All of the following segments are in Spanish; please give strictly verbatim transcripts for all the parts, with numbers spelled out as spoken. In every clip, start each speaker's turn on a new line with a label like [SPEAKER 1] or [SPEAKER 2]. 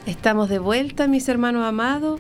[SPEAKER 1] Estamos de vuelta, mis hermanos amados.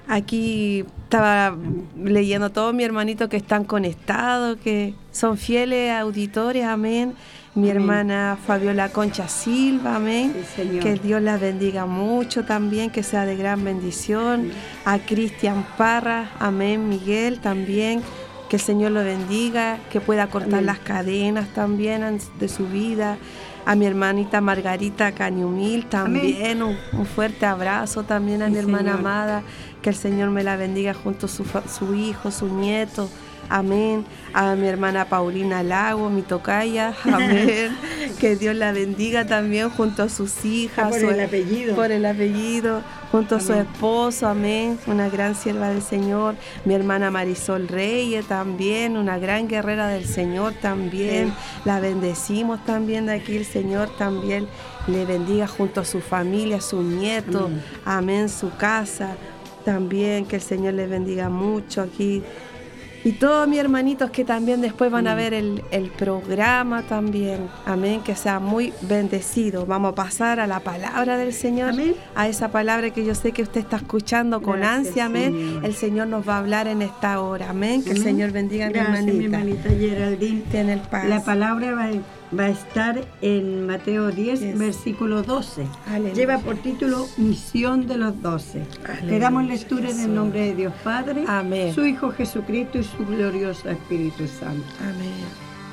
[SPEAKER 1] Aquí estaba leyendo a todos mis hermanitos que están conectados, que son fieles auditores, amén. Mi amén. Hermana Fabiola Concha Silva, amén. Sí, que Dios la bendiga mucho también, que sea de gran bendición. Sí. A Cristian Parra, amén. Miguel también, que el Señor lo bendiga, que pueda cortar amén. Las cadenas también de su vida. A mi hermanita Margarita Cañumil también, un, un fuerte abrazo también a sí, mi hermana Señor. Amada, que el Señor me la bendiga junto a su, su hijo, su nieto, amén. A mi hermana Paulina Lago, mi tocaya, amén. Que Dios la bendiga también junto a sus hijas.
[SPEAKER 2] Por
[SPEAKER 1] su,
[SPEAKER 2] el apellido.
[SPEAKER 1] Por el apellido, junto amén. A su esposo, amén. Una gran sierva del Señor. Mi hermana Marisol Reyes también, una gran guerrera del Señor también. Sí. La bendecimos también de aquí, el Señor también le bendiga junto a su familia, su nieto, amén, amén su casa. También que el Señor les bendiga mucho aquí. Y todos mis hermanitos que también después van a ver el, el programa también. Amén, que sea muy bendecido. Vamos a pasar a la palabra del Señor. Amén. A esa palabra que yo sé que usted está escuchando con Gracias, ansia. Amén. Señor. El Señor nos va a hablar en esta hora. Amén. Que amén. El Señor bendiga a mi hermanita.
[SPEAKER 2] Mi hermanita Geraldine.
[SPEAKER 1] Tiene el paz.
[SPEAKER 2] La palabra va, va a estar en Mateo diez, yes. versículo doce. Aleluya. Lleva por título Misión de los doce. Aleluya. Le damos lectura en el nombre de Dios Padre, amén. Su Hijo Jesucristo y su glorioso Espíritu Santo.
[SPEAKER 1] Amén.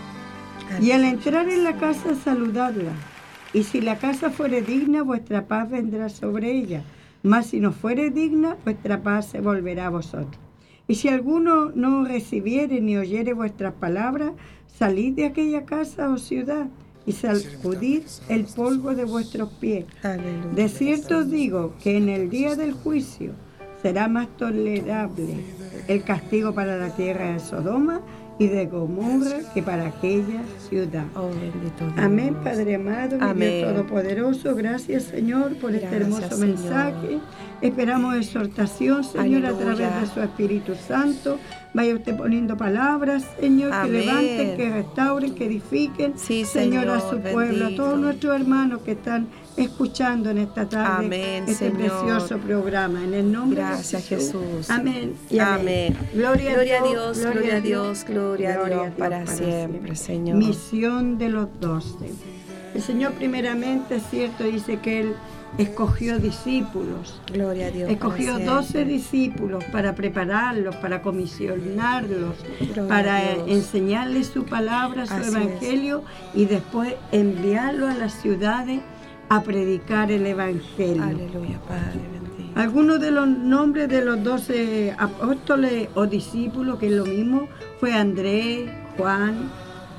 [SPEAKER 2] Amén. Y al entrar en la casa, saludadla. Y si la casa fuere digna, vuestra paz vendrá sobre ella. Mas si no fuere digna, vuestra paz se volverá a vosotros. Y si alguno no recibiere ni oyere vuestras palabras, salid de aquella casa o ciudad y sacudid el polvo de vuestros pies. Aleluya. De cierto os digo que en el día del juicio será más tolerable el castigo para la tierra de Sodoma y de Gomorra que para aquella ciudad.
[SPEAKER 1] Oh, bendito Dios.
[SPEAKER 2] Amén, Padre amado, mi Dios todopoderoso. Gracias, Señor, por gracias, este hermoso Señor. Mensaje. Esperamos exhortación, Señor, Aleluya. A través de su Espíritu Santo. Vaya usted poniendo palabras, Señor, amén. Que levanten, que restauren, que edifiquen,
[SPEAKER 1] sí,
[SPEAKER 2] Señor,
[SPEAKER 1] Señor,
[SPEAKER 2] a su
[SPEAKER 1] bendito.
[SPEAKER 2] Pueblo, a todos nuestros hermanos que están escuchando en esta tarde
[SPEAKER 1] amén,
[SPEAKER 2] este
[SPEAKER 1] Señor.
[SPEAKER 2] Precioso programa. En el nombre
[SPEAKER 1] Gracias,
[SPEAKER 2] de Jesús.
[SPEAKER 1] Jesús.
[SPEAKER 2] Amén. Y amén.
[SPEAKER 1] amén.
[SPEAKER 2] Gloria,
[SPEAKER 1] gloria
[SPEAKER 2] a Dios,
[SPEAKER 1] Dios, gloria a Dios, gloria a Dios, Dios para, para siempre, siempre, Señor.
[SPEAKER 2] Misión de los doce. El Señor primeramente, es cierto, dice que Él escogió discípulos.
[SPEAKER 1] Gloria a Dios.
[SPEAKER 2] Escogió doce discípulos para prepararlos, para comisionarlos, gloria para enseñarles su palabra, su Así evangelio es. Y después enviarlo a las ciudades a predicar el evangelio.
[SPEAKER 1] Aleluya, Padre bendito.
[SPEAKER 2] Algunos de los nombres de los doce apóstoles o discípulos, que es lo mismo, fue Andrés, Juan,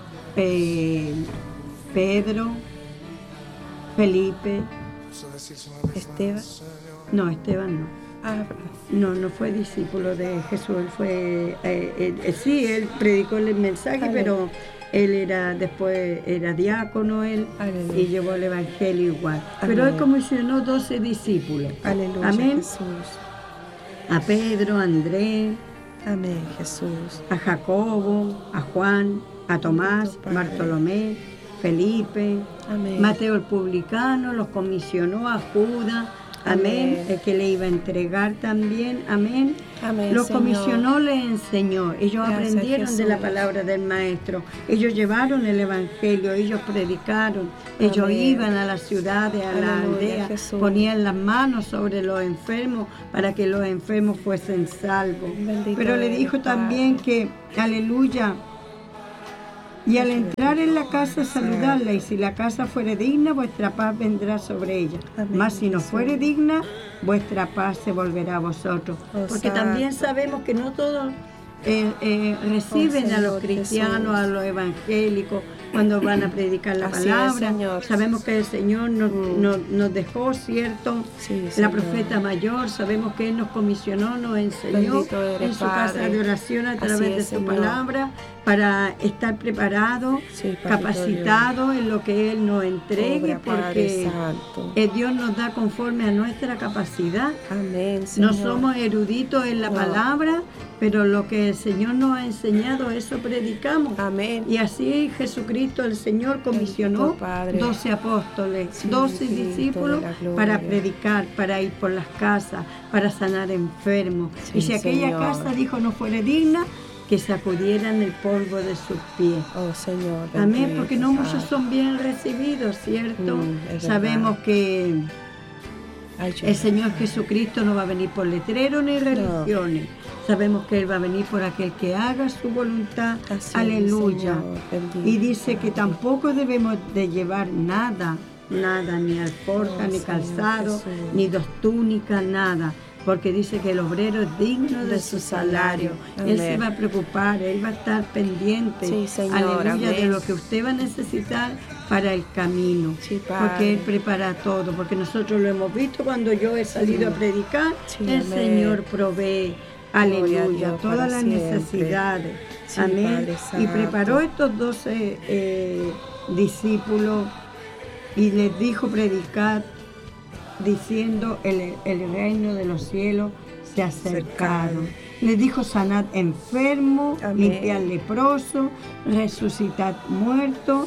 [SPEAKER 2] eh, Pedro, Felipe,
[SPEAKER 1] Esteban.
[SPEAKER 2] No, Esteban no.
[SPEAKER 1] Ah,
[SPEAKER 2] no, no fue discípulo de Jesús. Él fue, eh, eh, sí, él predicó el mensaje, Aleluya. Pero él era después era diácono él Aleluya. Y llevó el evangelio igual. Aleluya. Pero él comisionó doce discípulos.
[SPEAKER 1] Aleluya,
[SPEAKER 2] amén.
[SPEAKER 1] Jesús.
[SPEAKER 2] A Pedro, a Andrés,
[SPEAKER 1] amén, Jesús.
[SPEAKER 2] A Jacobo, a Juan, a Tomás, a Bartolomé, Felipe, amén. Mateo el publicano, los comisionó a Judas, amén, amén, el que le iba a entregar también, amén,
[SPEAKER 1] amén
[SPEAKER 2] los
[SPEAKER 1] Señor.
[SPEAKER 2] Comisionó, le enseñó, ellos Gracias, aprendieron Jesús. De la palabra del Maestro, ellos llevaron el evangelio, ellos predicaron, amén. Ellos iban a las ciudades, a la aldea, ponían las manos sobre los enfermos para que los enfermos fuesen salvos, Bendito pero le dijo Padre. También que, aleluya, y al entrar en la casa, saludarla, y si la casa fuere digna, vuestra paz vendrá sobre ella. Amén. Mas si no fuere digna, vuestra paz se volverá a vosotros. Oh, porque santo. También sabemos que no todos eh, eh, reciben oh, Señor, a los cristianos, Jesús. A los evangélicos, cuando van a predicar la Así palabra. Es, sabemos que el Señor nos, mm. nos, nos dejó, ¿cierto? Sí, la profeta mayor, sabemos que Él nos comisionó, nos enseñó en su Padre. Casa de oración a través es, de su Señor. Palabra, para estar preparado, sí, capacitado en lo que Él nos entregue, Obra, porque el Dios nos da conforme a nuestra capacidad.
[SPEAKER 1] Amén, Señor.
[SPEAKER 2] No somos eruditos en la no. palabra, pero lo que el Señor nos ha enseñado, eso predicamos.
[SPEAKER 1] Amén.
[SPEAKER 2] Y así Jesucristo Jesucristo, el Señor comisionó doce apóstoles, sí, doce discípulos para predicar, para ir por las casas, para sanar enfermos. Sí, y si aquella Señor. casa, dijo, no fuera digna, que sacudieran el polvo de sus pies.
[SPEAKER 1] Oh, Señor.
[SPEAKER 2] Amén, porque no muchos son bien recibidos, ¿cierto? Mm, Sabemos que el Señor Jesucristo no va a venir por letreros ni religiones. No. Sabemos que Él va a venir por aquel que haga su voluntad. Así Aleluya. Es, y dice que tampoco debemos de llevar nada, nada, ni alforja, oh, ni calzado, Señor, ni dos túnicas, nada. Porque dice que el obrero es digno de, de su salario. salario. Él se va a preocupar, Él va a estar pendiente, sí, Señor, aleluya, amén. de lo que usted va a necesitar para el camino. Sí, porque Él prepara todo. Porque nosotros lo hemos visto cuando yo he salido sí. a predicar, sí, el amén. Señor provee. Aleluya, Dios, todas las siempre. necesidades. Sí, amén. Y preparó estos doce eh, discípulos y les dijo predicar, diciendo el, el reino de los cielos se ha acercado. Les dijo sanad enfermo, limpiar leproso, resucitar muerto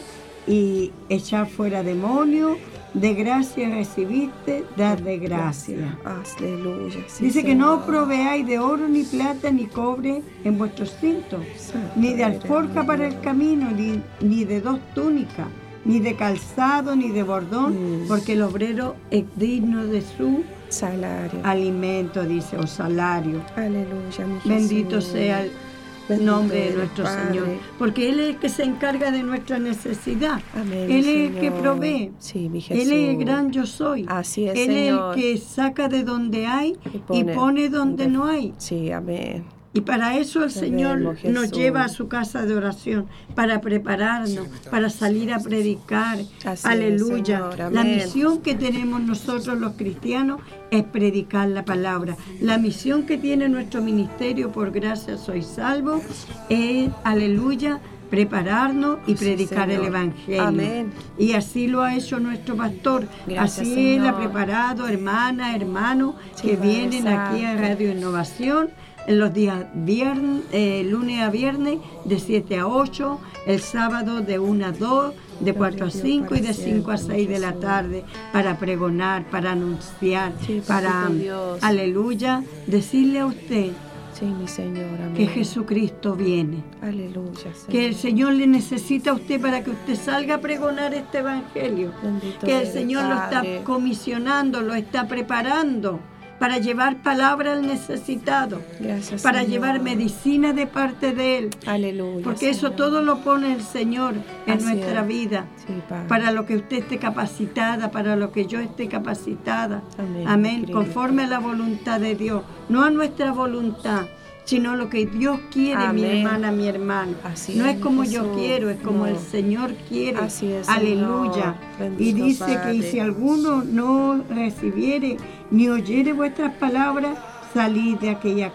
[SPEAKER 2] y echar fuera demonios. De gracia recibiste, dad de gracia.
[SPEAKER 1] Aleluya. Sí,
[SPEAKER 2] Dice
[SPEAKER 1] Señor.
[SPEAKER 2] que no proveáis de oro, ni plata, ni cobre en vuestros cintos, ni de alforja para el camino, ni, ni de dos túnicas, ni de calzado, ni de bordón, mm. porque el obrero es digno de su
[SPEAKER 1] salario.
[SPEAKER 2] Alimento, dice, o salario.
[SPEAKER 1] Aleluya, mi
[SPEAKER 2] Bendito
[SPEAKER 1] Jesús.
[SPEAKER 2] sea el Bendito nombre de nuestro Padre. Señor, porque Él es el que se encarga de nuestra necesidad.
[SPEAKER 1] Amén,
[SPEAKER 2] Él es
[SPEAKER 1] Señor.
[SPEAKER 2] el que provee.
[SPEAKER 1] Sí, mi Jesús.
[SPEAKER 2] Él es el gran yo soy.
[SPEAKER 1] Así es,
[SPEAKER 2] Él
[SPEAKER 1] Señor.
[SPEAKER 2] es el que saca de donde hay y pone, y pone donde de, no hay.
[SPEAKER 1] Sí, amén.
[SPEAKER 2] Y para eso el Señor nos lleva a su casa de oración, para prepararnos, para salir a predicar. Así Aleluya. Es, la misión que tenemos nosotros los cristianos es predicar la palabra. La misión que tiene nuestro ministerio, por gracia soy salvo, es, aleluya, prepararnos y predicar sí, el Evangelio.
[SPEAKER 1] Amén.
[SPEAKER 2] Y así lo ha hecho nuestro pastor. Gracias, así Señor. Él ha preparado hermanas, hermanos sí, que vienen aquí a Radio Innovación en los días viernes, eh, lunes a viernes de siete a ocho, el sábado de una a dos, de cuatro a cinco y de cinco a seis de la tarde, para pregonar, para anunciar, sí, para, aleluya, decirle a usted
[SPEAKER 1] sí, mi Señor, amén.
[SPEAKER 2] que Jesucristo viene.
[SPEAKER 1] Aleluya, Señor.
[SPEAKER 2] Que el Señor le necesita a usted para que usted salga a pregonar este Evangelio.
[SPEAKER 1] Bendito
[SPEAKER 2] que el Señor lo está comisionando, lo está preparando para llevar palabra al necesitado,
[SPEAKER 1] Gracias,
[SPEAKER 2] para
[SPEAKER 1] Señor.
[SPEAKER 2] llevar medicina de parte de Él.
[SPEAKER 1] Aleluya,
[SPEAKER 2] porque Señor. Eso todo lo pone el Señor en Así nuestra es. vida,
[SPEAKER 1] sí,
[SPEAKER 2] para lo que usted esté capacitada, para lo que yo esté capacitada.
[SPEAKER 1] Amén,
[SPEAKER 2] Amén. Conforme a la voluntad de Dios, no a nuestra voluntad, sino lo que Dios quiere, Amén. Mi hermana, mi hermano.
[SPEAKER 1] Así
[SPEAKER 2] no es,
[SPEAKER 1] es
[SPEAKER 2] como
[SPEAKER 1] Jesús.
[SPEAKER 2] Yo quiero, es como no. el Señor quiere.
[SPEAKER 1] Así es,
[SPEAKER 2] Aleluya. Y dice
[SPEAKER 1] Padre.
[SPEAKER 2] que si alguno no recibiere ni oyere vuestras palabras, salid de aquella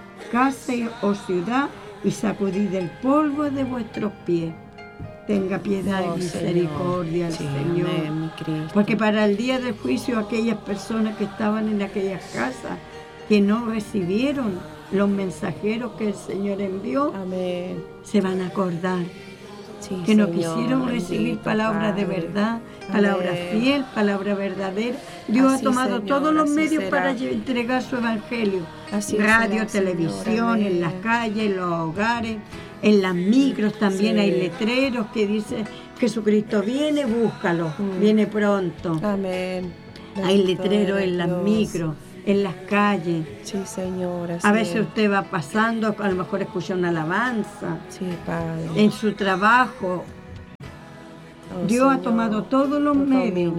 [SPEAKER 2] casa o ciudad y sacudid el polvo de vuestros pies. Tenga piedad oh, y misericordia al sí, Señor.
[SPEAKER 1] Amén,
[SPEAKER 2] porque para el día del juicio, aquellas personas que estaban en aquellas casas, que no recibieron los mensajeros que el Señor envió,
[SPEAKER 1] Amén.
[SPEAKER 2] Se van a acordar
[SPEAKER 1] sí,
[SPEAKER 2] que no
[SPEAKER 1] Señor,
[SPEAKER 2] quisieron recibir palabras de verdad, palabra fiel, palabra verdadera. Dios
[SPEAKER 1] Así,
[SPEAKER 2] ha tomado
[SPEAKER 1] Señor,
[SPEAKER 2] todos los medios
[SPEAKER 1] será.
[SPEAKER 2] para entregar su evangelio.
[SPEAKER 1] Así
[SPEAKER 2] Radio,
[SPEAKER 1] será,
[SPEAKER 2] televisión,
[SPEAKER 1] Señor,
[SPEAKER 2] en las calles, en los hogares, en las micros también sí. hay letreros que dicen Jesucristo viene, búscalo, mm. viene pronto.
[SPEAKER 1] Amén.
[SPEAKER 2] Hay letreros en las micros, en las calles.
[SPEAKER 1] Sí, Señor.
[SPEAKER 2] A veces usted va pasando, a lo mejor escucha una alabanza.
[SPEAKER 1] Sí, Padre.
[SPEAKER 2] En su trabajo. Oh, Dios Señor. Ha tomado todos los Por medios.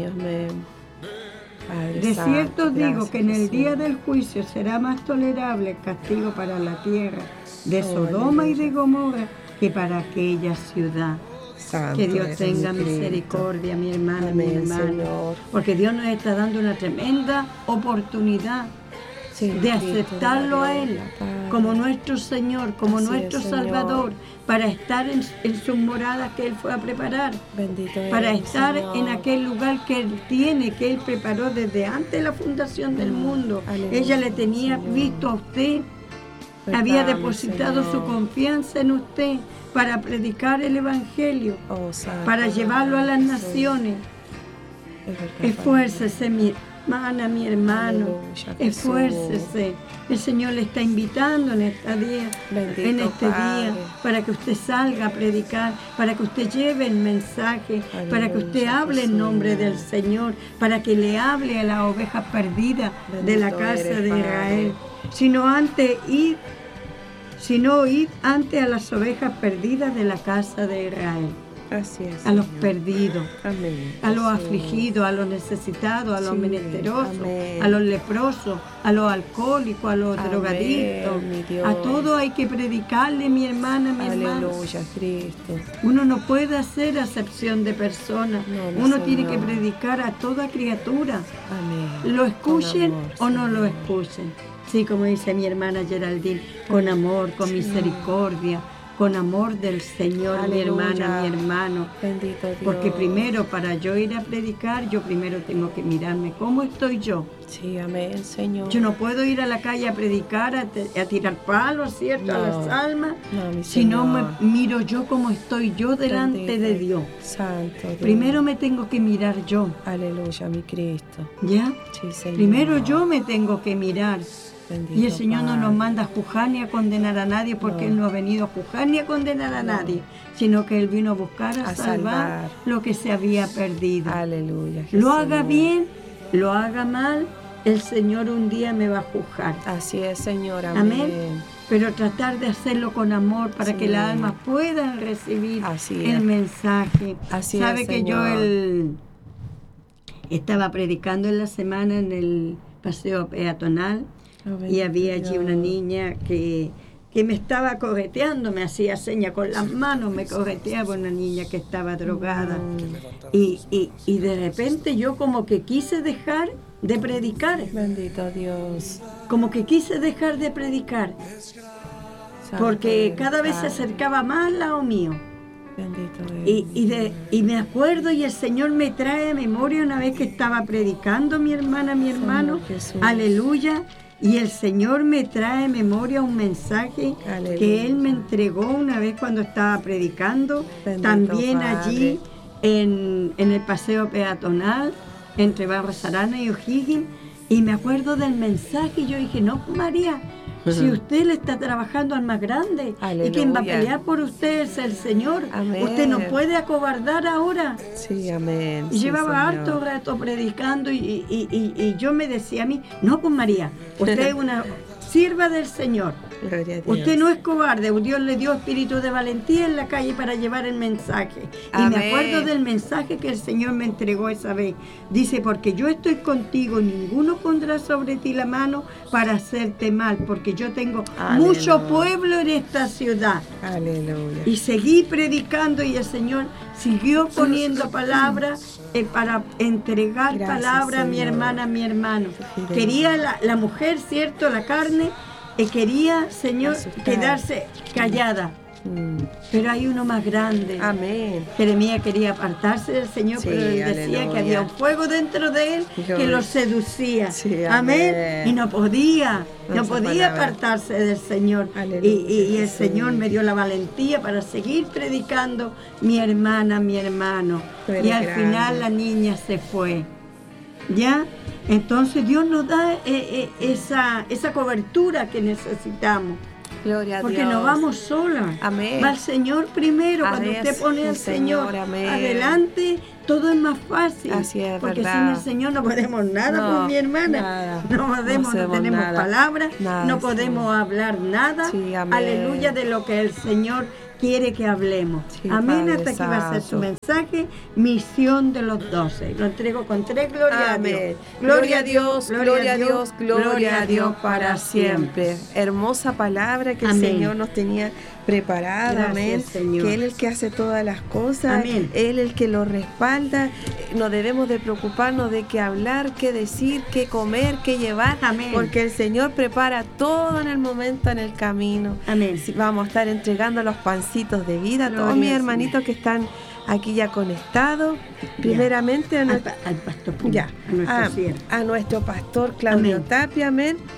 [SPEAKER 1] Padre
[SPEAKER 2] de
[SPEAKER 1] Santo,
[SPEAKER 2] cierto digo
[SPEAKER 1] gracias,
[SPEAKER 2] que en el
[SPEAKER 1] Jesús.
[SPEAKER 2] Día del juicio será más tolerable el castigo para la tierra de Sodoma oh, y de Gomorra que para aquella ciudad.
[SPEAKER 1] Santo
[SPEAKER 2] que Dios tenga misericordia, mi hermana, Amén, mi hermano. Señor. Porque Dios nos está dando una tremenda oportunidad sí, de aceptarlo a Él como nuestro Señor, como Así nuestro es, Salvador, para estar en, en sus moradas que Él fue a preparar.
[SPEAKER 1] Bendito
[SPEAKER 2] para
[SPEAKER 1] es,
[SPEAKER 2] estar
[SPEAKER 1] Señor.
[SPEAKER 2] En aquel lugar que Él tiene, que Él preparó desde antes de la fundación del mundo.
[SPEAKER 1] Aleluya,
[SPEAKER 2] Ella le tenía
[SPEAKER 1] Señor.
[SPEAKER 2] Visto a usted Verdad, había depositado su confianza en usted para predicar el Evangelio, oh, para llevarlo a las naciones. Esfuércese, mi hermana, mi hermano, aleluya, esfuércese. El Señor le está invitando en, esta día, en este Padre. día para que usted salga a predicar, para que usted lleve el mensaje, aleluya, para que usted hable Jesús. En nombre del Señor, para que le hable a la oveja perdida bendito de la casa eres, de Israel. Padre. Sino antes ir, sino ir antes a las ovejas perdidas de la casa de Israel. Así es, a los Señor. Perdidos, amén. A los Así afligidos, a los necesitados, a los sí, menesterosos, amén. A los leprosos, a los alcohólicos, a los amén, drogadictos. A todos hay que predicarle, mi hermana, mi hermano. Aleluya, Cristo. Uno no puede hacer acepción de personas. No, no, Uno Señor. Tiene que predicar a toda criatura. Amén. Lo escuchen amor, o no lo escuchen. Sí, como dice mi hermana Geraldine, con amor, con sí. misericordia. Con amor del Señor, aleluya, mi hermana, mi hermano. Bendito Dios. Porque primero, para yo ir a predicar, yo primero tengo que mirarme cómo estoy yo. Sí, amén, Señor. Yo no puedo ir a la calle a predicar, a, te, a tirar palos, ¿cierto? No, a las almas. No, si no me miro yo cómo estoy yo delante bendito, de Dios. Santo Dios. Primero me tengo que mirar yo. Aleluya, mi Cristo. ¿Ya? Sí, Señor. Primero yo me tengo que mirar. Bendito y el Señor Padre. No nos manda a juzgar ni a condenar a nadie, porque no. Él no ha venido a juzgar ni a condenar a no. nadie, sino que Él vino a buscar, a, a salvar, salvar lo que se había perdido. Aleluya. Jesús. Lo haga bien, lo haga mal, el Señor un día me va a juzgar. Así es, Señor. Amén. Amén. Pero tratar de hacerlo con amor para sí. que las almas puedan recibir Así el es. mensaje. Así Sabe es, que Señor. Yo el, estaba predicando en la semana en el paseo peatonal. Oh, y había allí una niña que, que me estaba correteando, me hacía señas con las manos, me correteaba una niña que estaba drogada. Mm. Y, y, y de repente yo como que quise dejar de predicar. Bendito Dios. Como que quise dejar de predicar. Porque cada vez se acercaba más al lado mío. Bendito y, y, de, y me acuerdo y el Señor me trae a memoria una vez que estaba predicando, mi hermana, mi hermano. Aleluya. Y el Señor me trae a memoria un mensaje aleluya. Que Él me entregó una vez cuando estaba predicando, bendito también Padre. Allí en, en el paseo peatonal, entre Barros Arana y O'Higgins, y me acuerdo del mensaje y yo dije, no, María, si usted le está trabajando al más grande, aleluya. Y quien va a pelear por usted es el Señor, amén. Usted no puede acobardar ahora. Sí, amén. Y sí, llevaba Señor. Harto rato predicando y, y, y, y yo me decía a mí, no, pues María, usted es una sierva del Señor. Usted no es cobarde, Dios le dio espíritu de valentía en la calle para llevar el mensaje. Amén. Y me acuerdo del mensaje que el Señor me entregó esa vez. Dice, porque yo estoy contigo, ninguno pondrá sobre ti la mano para hacerte mal, porque yo tengo aleluya. Mucho pueblo en esta ciudad. Aleluya. Y seguí predicando y el Señor siguió poniendo palabras eh, para entregar palabras a mi hermana, a mi hermano. Quería la, la mujer, ¿cierto? La carne. Y quería, Señor, asustar. Quedarse callada. Mm. Pero hay uno más grande. Amén. Jeremías quería apartarse del Señor, sí, pero él decía aleluya. Que había un fuego dentro de él Gloria. Que lo seducía. Sí, amén. amén. Y no podía, no, no podía palabra. Apartarse del Señor. Aleluya, y, y, y el sí. Señor me dio la valentía para seguir predicando, mi hermana, mi hermano. Y al grande. Final la niña se fue. ¿Ya? Entonces Dios nos da eh, eh, esa, esa cobertura que necesitamos. Gloria a porque Dios. No vamos solas. Amén. Va el Señor primero. Cuando usted pone al Señor, Señor adelante, todo es más fácil. Así es, porque verdad. Sin el Señor no podemos nada, no, pues, mi hermana. Nada. No podemos, no, no tenemos nada. Palabras, nada, no podemos sí. hablar nada. Sí, aleluya, de lo que el Señor quiere que hablemos. Sí, amén. Hasta aquí va a ser su mensaje. Misión de los doce. Lo entrego con tres. Gloria amén. A Dios. Gloria a Dios, gloria a Dios, gloria a Dios para siempre. Hermosa palabra que amén. El Señor nos tenía preparada. Gracias, amén. Señor. Que Él es el que hace todas las cosas. Amén. Él es el que lo respalda. No debemos de preocuparnos de qué hablar, qué decir, qué comer, qué llevar. Amén. Porque el Señor prepara todo en el momento, en el camino. Amén. Vamos a estar entregando los pancitos de vida a todos mis hermanitos que están aquí ya conectados. Primeramente a, nuestro, al, al pastor Puma, ya, a, nuestro a, a nuestro pastor Claudio amén. Tapia, amén.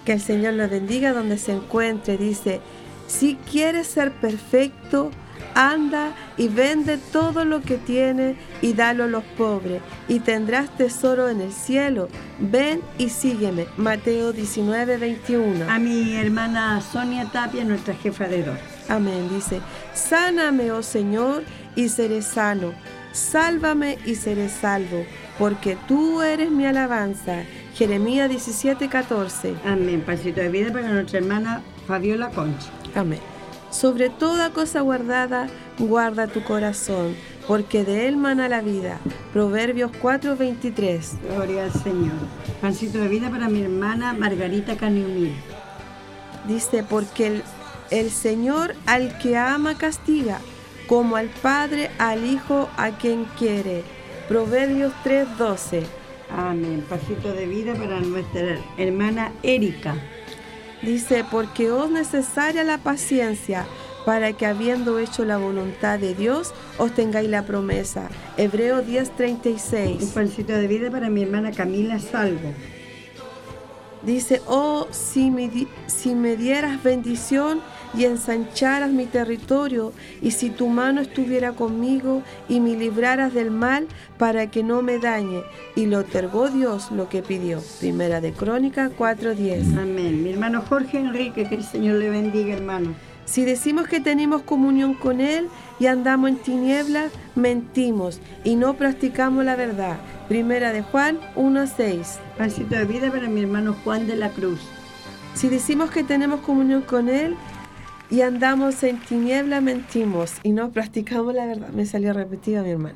[SPEAKER 1] Que el Señor los bendiga donde se encuentre. Dice, si quieres ser perfecto, anda y vende todo lo que tienes y dalo a los pobres, y tendrás tesoro en el cielo. Ven y sígueme. Mateo diecinueve, veintiuno.
[SPEAKER 2] A mi hermana Sonia Tapia, nuestra jefa de dos.
[SPEAKER 1] Amén. Dice, sáname, oh Señor, y seré sano. Sálvame y seré salvo, porque tú eres mi alabanza. Jeremías diecisiete, catorce.
[SPEAKER 2] Amén. Pasito de vida para nuestra hermana Fabiola Concha.
[SPEAKER 1] Amén. Sobre toda cosa guardada, guarda tu corazón, porque de él mana la vida. Proverbios cuatro, veintitrés.
[SPEAKER 2] Gloria al Señor. Pancito de vida para mi hermana Margarita Caniumil.
[SPEAKER 1] Dice, porque el, el Señor al que ama castiga, como al Padre al Hijo a quien quiere. Proverbios tres, doce.
[SPEAKER 2] Amén. Pasito de vida para nuestra hermana Erika.
[SPEAKER 1] Dice, porque os necesaria la paciencia, para que habiendo hecho la voluntad de Dios, os tengáis la promesa. Hebreos diez, treinta y seis.
[SPEAKER 2] Un pancito de vida para mi hermana Camila Salvo.
[SPEAKER 1] Dice, oh, si me, di- si me dieras bendición y ensancharas mi territorio, y si tu mano estuviera conmigo y me libraras del mal para que no me dañe. Y le otorgó Dios lo que pidió. Primera de Crónicas cuatro, diez.
[SPEAKER 2] Amén. Mi hermano Jorge Enrique, que el Señor le bendiga, hermano.
[SPEAKER 1] Si decimos que tenemos comunión con Él y andamos en tinieblas, mentimos y no practicamos la verdad. Primera de Juan uno, seis.
[SPEAKER 2] Pancito de vida para mi hermano Juan de la Cruz.
[SPEAKER 1] Si decimos que tenemos comunión con Él y andamos en tinieblas, mentimos y no practicamos la verdad. Me salió repetida mi hermana.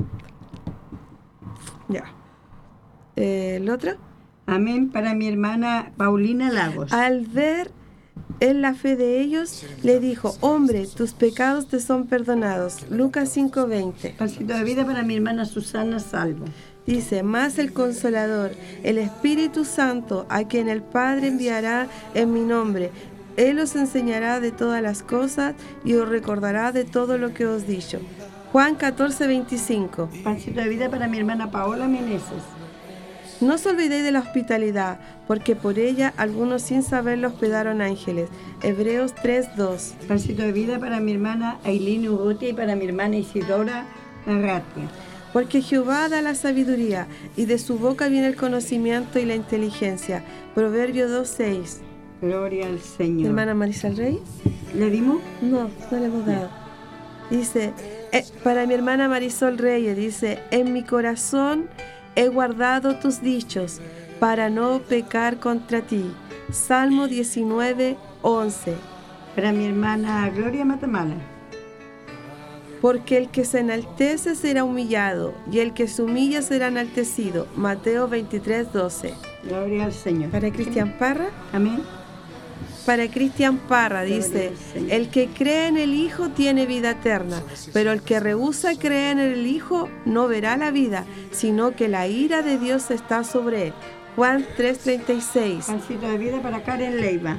[SPEAKER 1] Ya. Eh, ¿El otro?
[SPEAKER 2] Amén para mi hermana Paulina Lagos.
[SPEAKER 1] Al ver en la fe de ellos, le dijo, hombre, tus pecados te son perdonados. Lucas cinco, veinte.
[SPEAKER 2] Pancito de vida para mi hermana Susana Salvo.
[SPEAKER 1] Dice, más el Consolador, el Espíritu Santo, a quien el Padre enviará en mi nombre. Él os enseñará de todas las cosas y os recordará de todo lo que os he dicho. Juan catorce, veinticinco.
[SPEAKER 2] Pancito de vida para mi hermana Paola Meneses.
[SPEAKER 1] No os olvidéis de la hospitalidad, porque por ella algunos sin saberlo hospedaron ángeles. Hebreos tres, dos.
[SPEAKER 2] Pancito de vida para mi hermana Ailín Urrutia y para mi hermana Isidora Arratia.
[SPEAKER 1] Porque Jehová da la sabiduría, y de su boca viene el conocimiento y la inteligencia. Proverbios dos, seis.
[SPEAKER 2] Gloria al Señor.
[SPEAKER 1] Hermana Marisol Rey.
[SPEAKER 2] ¿Le dimos?
[SPEAKER 1] No, no le hemos dado. Dice, eh, para mi hermana Marisol Reyes, dice, en mi corazón he guardado tus dichos para no pecar contra ti. Salmo diecinueve, once.
[SPEAKER 2] Para mi hermana Gloria Matamala.
[SPEAKER 1] Porque el que se enaltece será humillado, y el que se humilla será enaltecido. Mateo veintitrés, doce.
[SPEAKER 2] Gloria al Señor.
[SPEAKER 1] Para Cristian Parra.
[SPEAKER 2] Amén.
[SPEAKER 1] Para Cristian Parra dice, el que cree en el Hijo tiene vida eterna, pero el que rehúsa creer en el Hijo no verá la vida, sino que la ira de Dios está sobre él. Juan tres, treinta y seis.
[SPEAKER 2] Pancito de vida para Karen Leiva.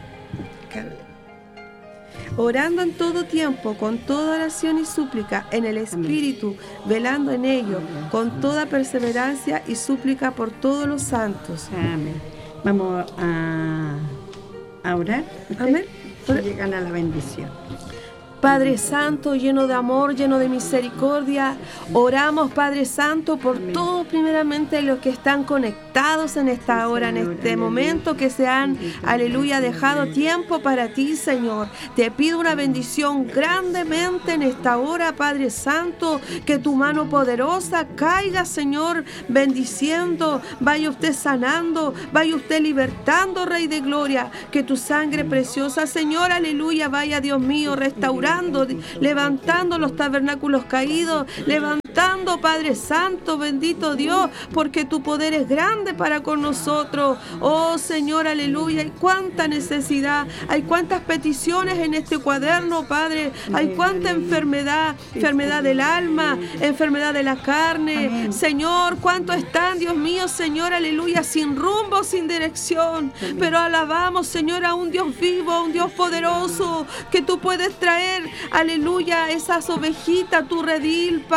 [SPEAKER 1] Orando en todo tiempo, con toda oración y súplica, en el Espíritu, Amén. Velando en ello, Amén. Con toda perseverancia y súplica por todos los santos.
[SPEAKER 2] Amén. Vamos a, a orar.
[SPEAKER 1] Amén.
[SPEAKER 2] Llegan a la bendición.
[SPEAKER 1] Padre Santo, lleno de amor, lleno de misericordia, oramos, Padre Santo, por Amén. Todos primeramente los que están conectados en esta sí, hora, Señor, en este aleluya. Momento, que se han, sí, aleluya, dejado Amén. Tiempo para ti, Señor. Te pido una bendición grandemente en esta hora, Padre Santo, que tu mano poderosa caiga, Señor, bendiciendo, vaya usted sanando, vaya usted libertando, Rey de Gloria, que tu sangre preciosa, Señor, aleluya, vaya, Dios mío, restaurando, levantando los tabernáculos caídos, levantando, Padre Santo, bendito Dios, porque tu poder es grande para con nosotros. Oh Señor, aleluya, hay cuánta necesidad, hay cuántas peticiones en este cuaderno, Padre, hay cuánta enfermedad, enfermedad del alma, enfermedad de la carne, Señor, cuánto están, Dios mío, Señor, aleluya, sin rumbo, sin dirección, pero alabamos, Señor, a un Dios vivo, a un Dios poderoso, que tú puedes traer, aleluya, esas ovejitas, tu redil, Padre,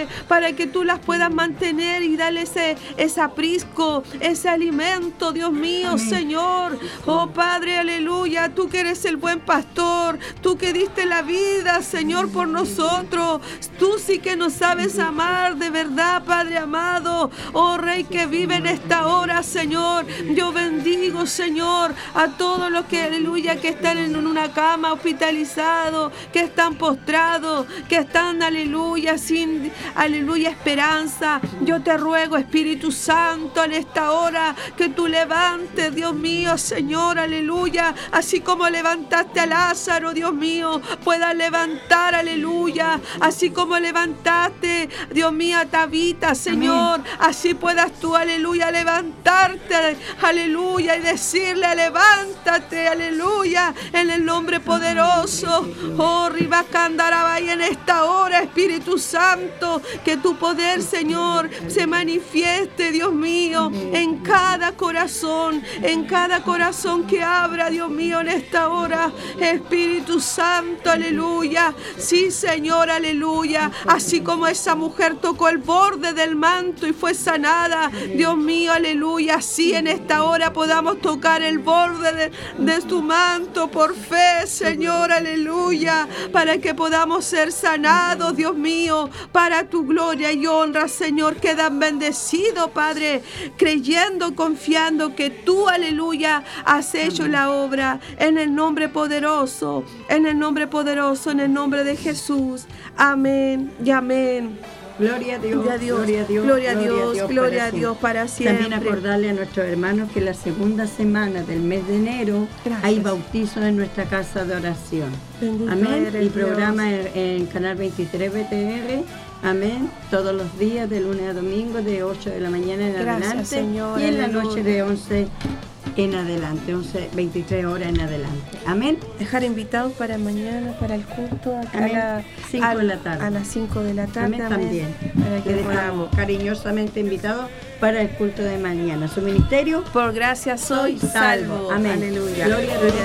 [SPEAKER 1] para que tú las puedas mantener y darle ese, ese aprisco, ese alimento, Dios mío, amén, Señor. Oh Padre, aleluya, tú que eres el buen pastor, tú que diste la vida, Señor, por nosotros. Tú sí que nos sabes amar de verdad, Padre amado. Oh Rey que vive en esta hora, Señor. Yo bendigo, Señor, a todos los que, aleluya, que están en una cama hospitalizados, que están postrados, que están, aleluya, sin, aleluya, esperanza. Yo te ruego, Espíritu Santo, en esta hora, que tú levantes, Dios mío, Señor, aleluya, así como levantaste a Lázaro, Dios mío, puedas levantar, aleluya, así como levantaste, Dios mío, a Tabita, Señor, amén, así puedas tú, aleluya, levantarte, aleluya, y decirle, levántate, aleluya, en el nombre poderoso, oh, Ribacandarabay, en esta hora, Espíritu Santo, que tu poder, Señor, se manifieste, Dios mío, en cada corazón, en cada corazón que abra, Dios mío, en esta hora, Espíritu Santo, aleluya, sí, Señor, aleluya, así como esa mujer tocó el borde del manto y fue sanada, Dios mío, aleluya, así en esta hora podamos tocar el borde de, de tu manto por fe, Señor, aleluya, para que podamos ser sanados, Dios mío, para tu gloria y honra, Señor. Quedan bendecidos, Padre, creyendo, confiando que tú, aleluya, has hecho la obra en el nombre poderoso, en el nombre poderoso, en el nombre de Jesús. Amén y amén.
[SPEAKER 2] Gloria a Dios,
[SPEAKER 1] gloria a Dios,
[SPEAKER 2] gloria a Dios,
[SPEAKER 1] gloria a Dios, gloria a Dios para siempre.
[SPEAKER 2] También acordarle a nuestros hermanos que la segunda semana del mes de enero gracias, hay bautizo en nuestra casa de oración.
[SPEAKER 1] Bendito
[SPEAKER 2] amén. Y
[SPEAKER 1] Dios,
[SPEAKER 2] programa en, en Canal veintitrés B T R. Amén. Todos los días de lunes a domingo de ocho de la mañana en
[SPEAKER 1] gracias,
[SPEAKER 2] adelante.
[SPEAKER 1] Señor,
[SPEAKER 2] y en
[SPEAKER 1] aleluya,
[SPEAKER 2] la noche de once en adelante, once, veintitrés horas en adelante. Amén.
[SPEAKER 1] Dejar invitados para mañana, para el culto, a,
[SPEAKER 2] amén,
[SPEAKER 1] la,
[SPEAKER 2] cinco
[SPEAKER 1] a,
[SPEAKER 2] de la tarde.
[SPEAKER 1] a las cinco de la tarde.
[SPEAKER 2] Amén, amén, también.
[SPEAKER 1] Para que
[SPEAKER 2] le dejamos cariñosamente invitados para el culto de mañana. Su ministerio,
[SPEAKER 1] por gracia soy salvo.
[SPEAKER 2] Amén.
[SPEAKER 1] Aleluya.
[SPEAKER 2] Gloria a Dios.